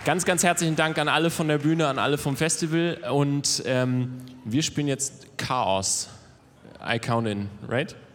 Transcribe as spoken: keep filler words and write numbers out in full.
Ganz, ganz herzlichen Dank an alle von der Bühne, an alle vom Festival. Und ähm, wir spielen jetzt Chaos. I count in, right?